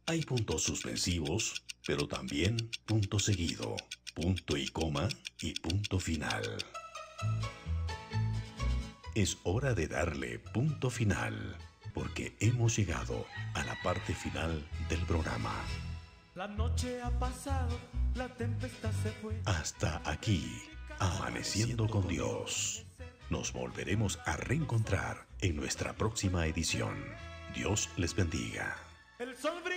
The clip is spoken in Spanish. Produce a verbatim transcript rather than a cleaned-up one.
Hay puntos suspensivos, pero también punto seguido, punto y coma y punto final. Es hora de darle punto final, porque hemos llegado a la parte final del programa. La noche ha pasado, la tempestad se fue. Hasta aquí, Amaneciendo con Dios. Nos volveremos a reencontrar en nuestra próxima edición. Dios les bendiga. El sol brilla.